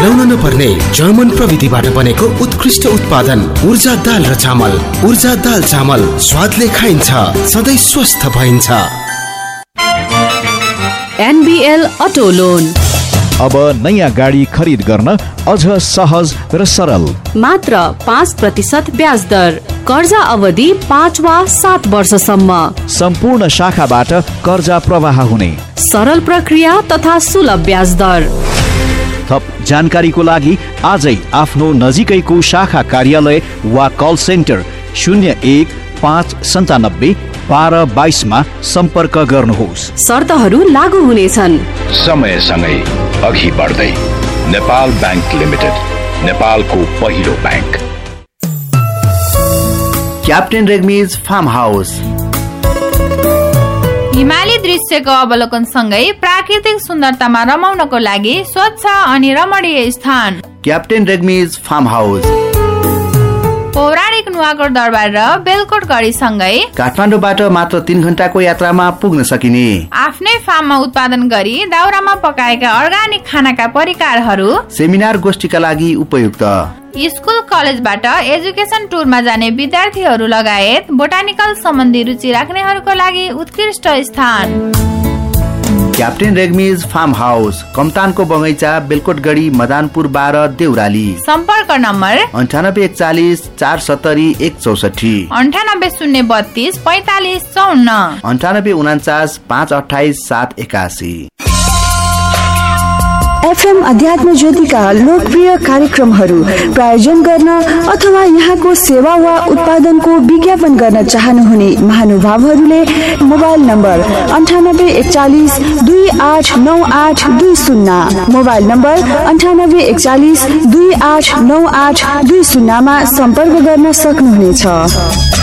मिलाउन नपर्ने जर्मन प्रविधिबाट बनेको उत्कृष्ट उत्पादन ऊर्जा दाल र चामल। ऊर्जा दाल चामल स्वादले खाइन्छ, सधैँ स्वस्थ भइन्छ। NBL अटो लोन अब नयाँ गाडी खरिद गर्न अझ सहज र सरल। मात्र 5% ब्याज दर। कर्जा अवधि 5 वा 7 वर्षसम्म। सम्पूर्ण शाखाबाट कर्जा प्रवाह हुने सरल प्रक्रिया तथा सुलभ ब्याज दर। थप जानकारीको लागि आजै आफ्नो नजिकैको शाखा कार्यालय वा कल सेन्टर 01-597 1222 मा सम्पर्क गर्नुहोस्। शर्तहरू लागू हुनेछन्। समयसँगै अघि बढ्दै नेपाल बैंक लिमिटेड, नेपालको पहिलो बैंक। क्याप्टेन रेग्मीज फार्म हाउस हिमाली दृश्यको अवलोकन सँगै प्राकृतिक सुन्दरतामा रमाउनको लागि स्वच्छ अनि रमणीय स्थान। क्याप्टेन रेग्मीज फार्म हाउस पौराणिक नुवाकोट दरबार र बेलकोट गढी सँगै काठमाडौँबाट मात्र 3 घण्टाको यात्रामा पुग्न सकिने। आफ्नै फार्ममा उत्पादन गरी दाउरामा पकाएका अर्गानिक खानाका परिकारहरू सेमिनार गोष्ठीका लागि उपयुक्त। स्कुल कलेजबाट एजुकेसन टुरमा जाने विद्यार्थीहरू लगायत बोटानिकल सम्बन्धी रुचि राख्नेहरूको लागि उत्कृष्ट स्थान। क्याप्टेन रेग्मीज फार्म हाउस कमतानको बगैँचा, बेलकोटगढी, मदानपुर 12 देउराली। सम्पर्क नम्बर 9841 470 164, 98 032 45 54, 9849 528 781। FM अध्यात्म ज्योतिका लोकप्रिय कार्यक्रमहरू प्रायोजन गर्न अथवा यहाँको सेवा वा उत्पादनको विज्ञापन गर्न चाहनुहुने महानुभावहरूले मोबाइल नम्बर 9841 289820, मोबाइल नम्बर 9841 289820 मा सम्पर्क गर्न सक्नुहुनेछ।